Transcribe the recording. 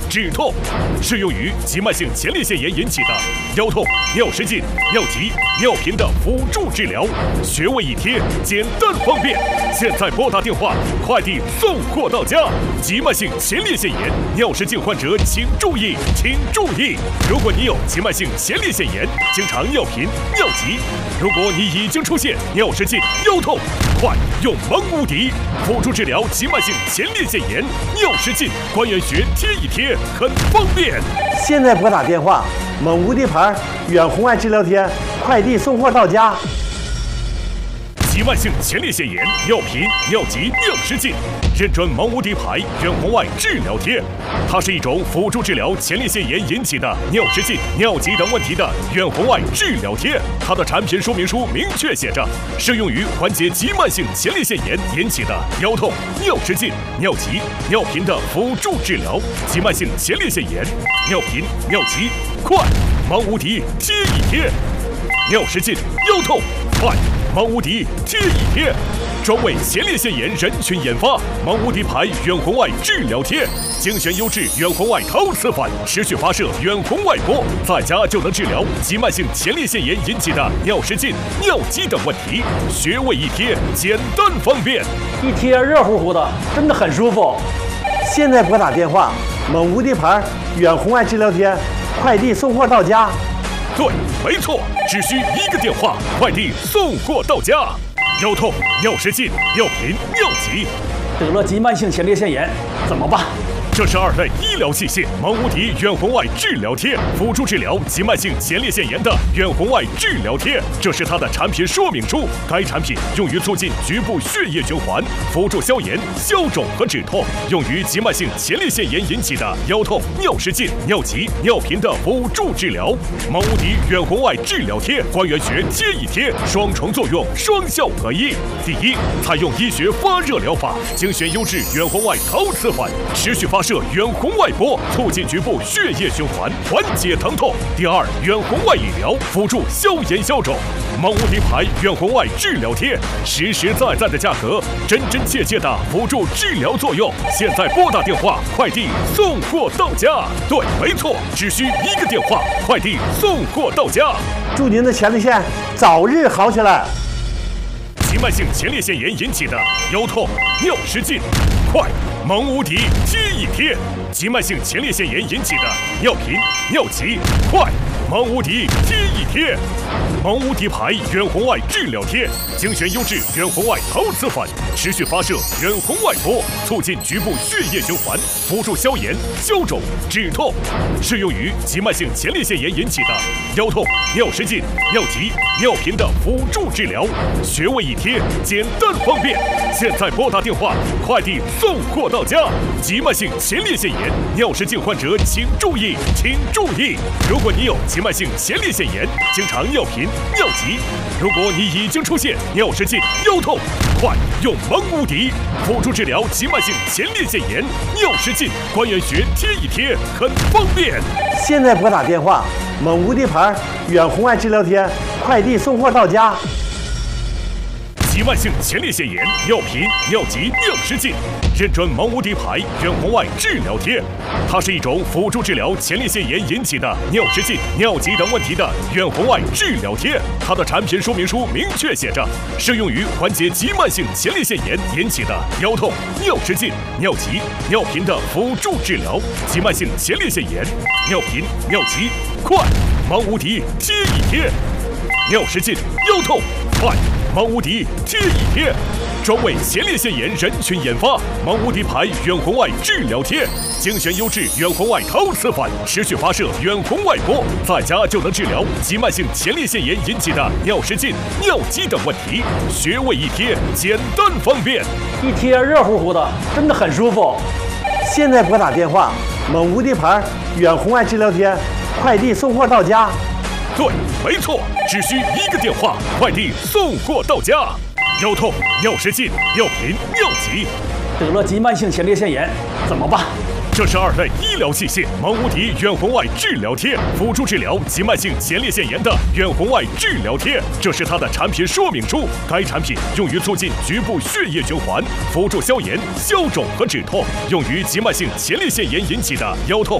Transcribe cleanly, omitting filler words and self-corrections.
止痛，适用于急慢性前列腺炎引起的腰痛、尿失禁、尿急、尿频的辅助治疗，穴位一贴，简单方便。现在拨打电话，快递送货到家。急慢性前列腺炎、尿失禁患者请注意，请注意！如果你有急慢性前列腺炎，经常尿频、尿急；如果你已经出现尿失禁、腰痛，快用蒙无敌辅助治疗急慢性前列腺炎、尿失禁，关元穴贴一贴，很方便。 现在拨打电话，蒙无敌牌远红外治疗贴，快递送货到家。 急慢性前列腺炎、尿频、尿急、尿失禁，认准蒙无敌牌远红外治疗贴。它是一种辅助治疗前列腺炎引起的尿失禁、尿急等问题的远红外治疗贴。它的产品说明书明确写着，适用于缓解急慢性前列腺炎引起的腰痛、尿失禁、尿急、尿频的辅助治疗。急慢性前列腺炎、尿频、尿急，快！蒙无敌贴一贴。尿失禁、腰痛，快！蒙无敌贴一贴，专为前列腺炎人群研发。蒙无敌牌远红外治疗贴，精选优质远红外陶瓷反持续发射远红外波，在家就能治疗急慢性前列腺炎引起的尿失禁、尿急等问题。穴位一贴，简单方便， 一贴热乎乎的，真的很舒服。现在拨打电话，蒙无敌牌远红外治疗贴，快递送货到家。 对，没错，只需一个电话，快递送货到家。腰痛、尿失禁、尿频、尿急， 得了急慢性前列腺炎怎么办？ 这是2类医疗器械蒙无敌远红外治疗贴，辅助治疗急慢性前列腺炎的远红外治疗贴。这是它的产品说明书。该产品用于促进局部血液循环，辅助消炎、消肿和止痛，用于急慢性前列腺炎引起的腰痛、尿失禁、尿急、尿频的辅助治疗。蒙无敌远红外治疗贴，关元穴贴一贴，双重作用，双效合一。第一，采用医学发热疗法，精选优质远红外陶瓷反持续发射远红外波，促进局部血液循环，缓解疼痛。第二，远红外理疗，辅助消炎消肿。蒙无敌牌远红外治疗贴，实实在在的价格，真真切切的辅助治疗作用。现在拨打电话，快递送货到家。对，没错，只需一个电话，快递送货到家。 祝您的前列腺早日好起来。 急慢性前列腺炎引起的腰痛、尿失禁，快！蒙无敌贴一贴。急慢性前列腺炎引起的尿频、尿急，快！蒙无敌贴一贴。蒙无敌牌远红外治疗贴，精选优质远红外陶瓷反持续发射远红外波，促进局部血液循环，辅助消炎、消肿、止痛，适用于急慢性前列腺炎引起的腰痛、尿失禁、尿急、尿频的辅助治疗。穴位一贴，简单方便。现在拨打电话，快递送货到家。急慢性前列腺炎、尿失禁患者请注意，请注意！如果你有急慢性前列腺炎，经常尿频、尿急；如果你已经出现尿失禁、腰痛，快用蒙无敌辅助治疗急慢性前列腺炎、尿失禁，关元穴贴一贴，很方便。 现在拨打电话，蒙无敌牌远红外治疗贴，快递送货到家。 急慢性前列腺炎、尿频、尿急、尿失禁，认准蒙无敌牌远红外治疗贴。它是一种辅助治疗前列腺炎引起的尿失禁、尿急等问题的远红外治疗贴。它的产品说明书明确写着，适用于缓解急慢性前列腺炎引起的腰痛、尿失禁、尿急、尿频的辅助治疗。急慢性前列腺炎、尿频、尿急，快！蒙无敌贴一贴。尿失禁、腰痛，快！蒙无敌贴一贴，专为前列腺炎人群研发。蒙无敌牌远红外治疗贴，精选优质远红外陶瓷反持续发射远红外波，在家就能治疗急慢性前列腺炎引起的尿失禁、尿急等问题。穴位一贴，简单方便， 一贴热乎乎的，真的很舒服。 现在拨打电话，蒙无敌牌远红外治疗贴，快递送货到家。 对，没错，只需一个电话，快递送货到家。腰痛、尿失禁、尿频、尿急， 得了急慢性前列腺炎怎么办？ 这是2类医疗器械蒙无敌远红外治疗贴，辅助治疗急慢性前列腺炎的远红外治疗贴。这是它的产品说明书。该产品用于促进局部血液循环，辅助消炎、消肿和止痛，用于急慢性前列腺炎引起的腰痛、